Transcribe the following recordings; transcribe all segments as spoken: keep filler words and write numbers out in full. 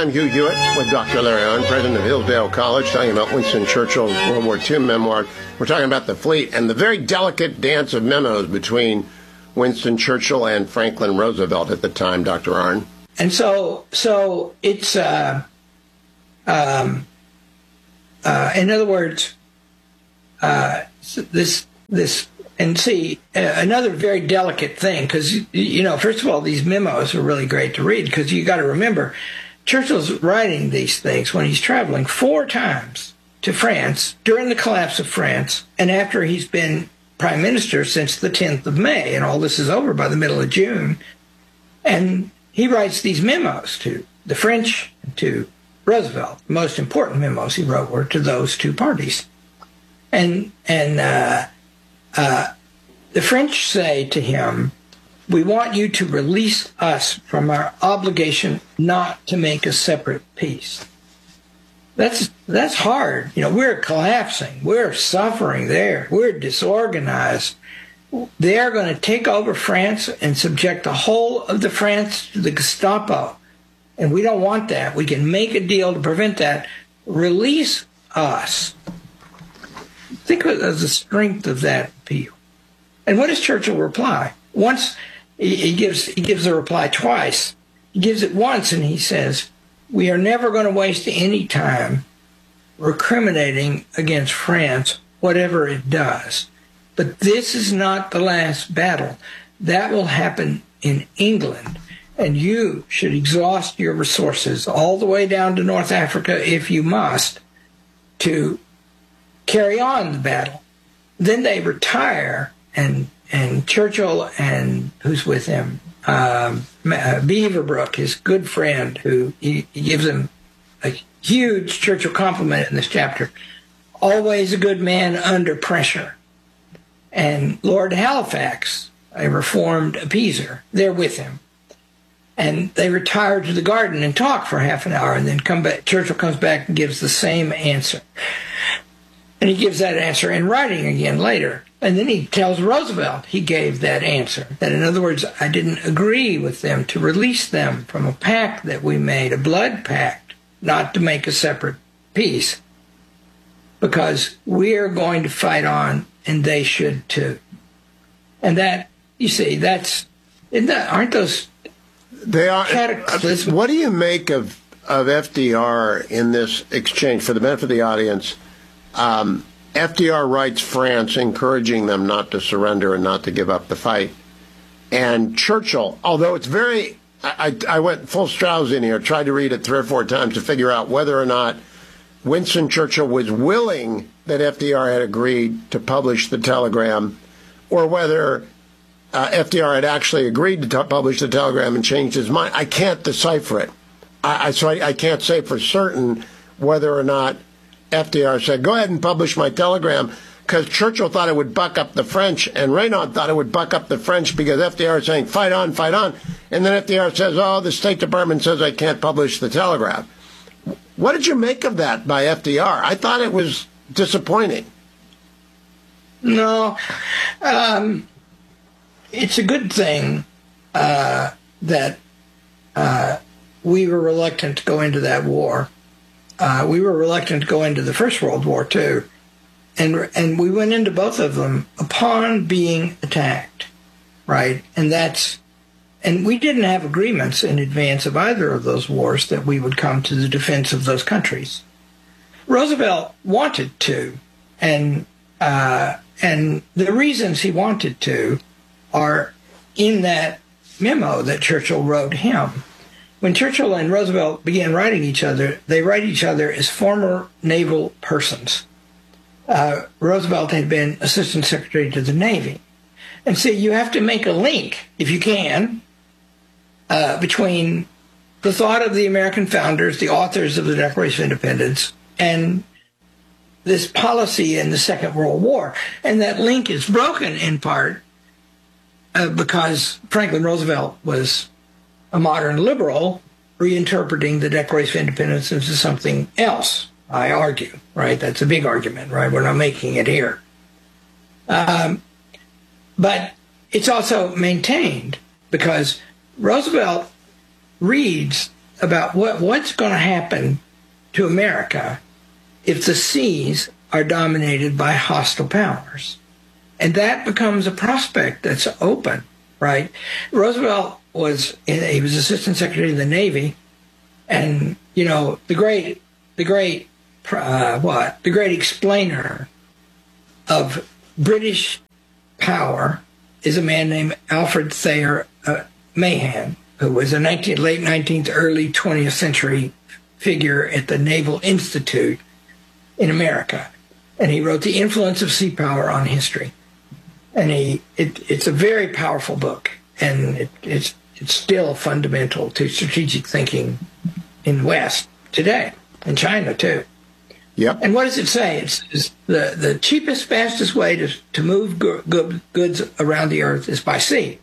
I'm Hugh Hewitt with Doctor Larry Arnn, president of Hillsdale College, talking about Winston Churchill's World War Two memoir. We're talking about the fleet and the very delicate dance of memos between Winston Churchill and Franklin Roosevelt at the time, Doctor Arnn. And so, so it's, uh, um, uh, in other words, uh, this, this, and see, uh, another very delicate thing, because, you know, first of all, these memos are really great to read, because you got to remember, Churchill's writing these things when he's traveling four times to France during the collapse of France, and after he's been prime minister since the tenth of May, and all this is over by the middle of June. And he writes these memos to the French, to Roosevelt. The most important memos he wrote were to those two parties. And, and, uh, Uh, the French say to him, we want you to release us from our obligation not to make a separate peace. That's, that's hard. You know, we're collapsing. We're suffering there. We're disorganized. They're going to take over France and subject the whole of the France to the Gestapo. And we don't want that. We can make a deal to prevent that. Release us. Think of the strength of that appeal. And what does Churchill reply? Once, he gives he gives a reply twice. He gives it once and he says, we are never going to waste any time recriminating against France, whatever it does. But this is not the last battle. That will happen in England. And you should exhaust your resources all the way down to North Africa, if you must, to carry on the battle. Then they retire, and and Churchill and who's with him, um, Beaverbrook, his good friend, who he, he gives him a huge Churchill compliment in this chapter, always a good man under pressure. And Lord Halifax, a reformed appeaser, they're with him. And they retire to the garden and talk for half an hour, and then come back. Churchill comes back and gives the same answer. And he gives that answer in writing again later. And then he tells Roosevelt he gave that answer. That, in other words, I didn't agree with them to release them from a pact that we made, a blood pact, not to make a separate peace. Because we're going to fight on, and they should too. And that, you see, that's, isn't that, aren't those they are cataclysmic? What do you make of, of F D R in this exchange, for the benefit of the audience? Um, F D R writes France, encouraging them not to surrender and not to give up the fight. And Churchill, although it's very, I, I went full Strauss in here, tried to read it three or four times to figure out whether or not Winston Churchill was willing that F D R had agreed to publish the telegram, or whether uh, F D R had actually agreed to t- publish the telegram and changed his mind. I can't decipher it. I, I, so I, I can't say for certain whether or not F D R said, go ahead and publish my telegram, because Churchill thought it would buck up the French, and Reynaud thought it would buck up the French because F D R is saying, fight on, fight on. And then F D R says, oh, the State Department says I can't publish the telegram. What did you make of that by F D R? I thought it was disappointing. No, um, it's a good thing uh, that uh, we were reluctant to go into that war. Uh, we were reluctant to go into the First World War, too. And and we went into both of them upon being attacked, right? And that's, and we didn't have agreements in advance of either of those wars that we would come to the defense of those countries. Roosevelt wanted to, and uh, and the reasons he wanted to are in that memo that Churchill wrote him. When Churchill and Roosevelt began writing each other, they write each other as former naval persons. Uh, Roosevelt had been Assistant Secretary to the Navy. And so you have to make a link, if you can, uh, between the thought of the American founders, the authors of the Declaration of Independence, and this policy in the Second World War. And that link is broken in part uh, because Franklin Roosevelt was a modern liberal reinterpreting the Declaration of Independence into something else, I argue, right? That's a big argument, right? We're not making it here. Um, but it's also maintained because Roosevelt reads about what what's going to happen to America if the seas are dominated by hostile powers. And that becomes a prospect that's open, right? Roosevelt was, he was Assistant Secretary of the Navy, and, you know, the great, the great, uh, what? The great explainer of British power is a man named Alfred Thayer uh, Mahan, who was a nineteen, late nineteenth, early twentieth century figure at the Naval Institute in America. And he wrote The Influence of Sea Power on History. And he, it, it's a very powerful book, and it, it's, it's still fundamental to strategic thinking in the West today, in China too. Yep. And what does it say? It's, it's the, the cheapest, fastest way to, to move go, go, goods around the earth is by sea.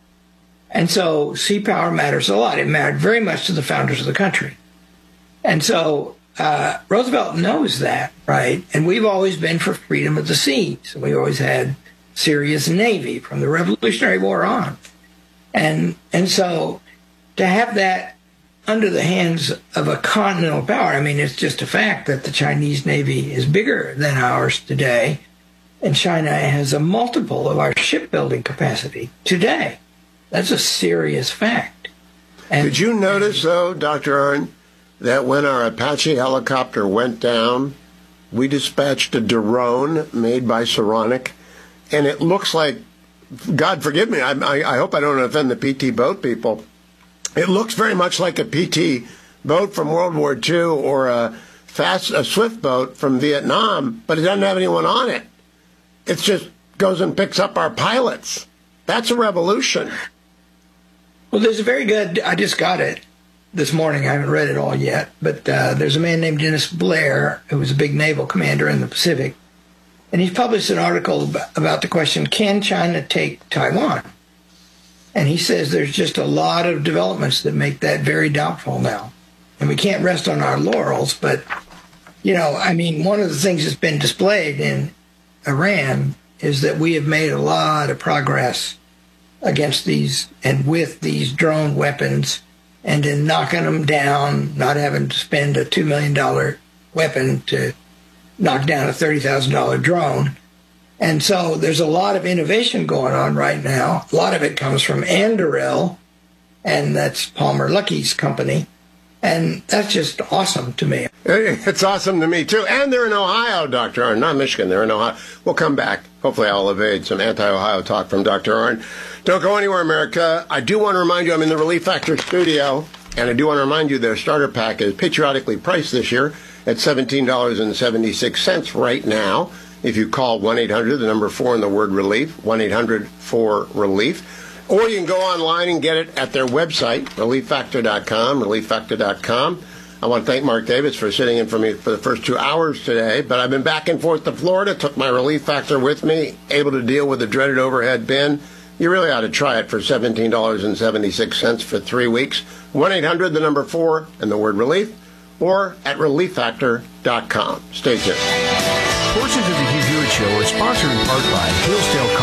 And so sea power matters a lot. It mattered very much to the founders of the country. And so uh, Roosevelt knows that, right? And we've always been for freedom of the seas. We always had serious Navy from the Revolutionary War on. And and so to have that under the hands of a continental power, I mean, it's just a fact that the Chinese Navy is bigger than ours today, and China has a multiple of our shipbuilding capacity today. That's a serious fact. And, Did you notice, though, Doctor Arnn, that when our Apache helicopter went down, we dispatched a drone made by Saronic, and it looks like, God forgive me, I, I, I hope I don't offend the P T boat people, it looks very much like a P T boat from World War Two or a fast, a swift boat from Vietnam, but it doesn't have anyone on it. It just goes and picks up our pilots. That's a revolution. Well, there's a very good, I just got it this morning. I haven't read it all yet, but uh, there's a man named Dennis Blair, who was a big naval commander in the Pacific, and he's published an article about the question, can China take Taiwan? And he says there's just a lot of developments that make that very doubtful now. And we can't rest on our laurels, but, you know, I mean, one of the things that's been displayed in Iran is that we have made a lot of progress against these and with these drone weapons, and in knocking them down, not having to spend a two million dollars weapon to knock down a thirty thousand dollars drone. And so there's a lot of innovation going on right now. A lot of it comes from Anduril, and that's Palmer Luckey's company. And that's just awesome to me. It's awesome to me, too. And they're in Ohio, Doctor Arnn, not Michigan. They're in Ohio. We'll come back. Hopefully I'll evade some anti-Ohio talk from Doctor Arnn. Don't go anywhere, America. I do want to remind you I'm in the Relief Factor studio, and I do want to remind you their starter pack is patriotically priced this year at seventeen dollars and seventy-six cents right now. If you call one eight hundred, the number four and the word relief, one eight hundred four relief. Or you can go online and get it at their website, relief factor dot com, relief factor dot com. I want to thank Mark Davis for sitting in for me for the first two hours today, but I've been back and forth to Florida, took my Relief Factor with me, able to deal with the dreaded overhead bin. You really ought to try it for seventeen dollars and seventy-six cents for three weeks. one eight hundred, the number four, and the word relief, or at relief factor dot com. Stay tuned. Portions of the Hugh Hewitt Show are sponsored in part by Hillsdale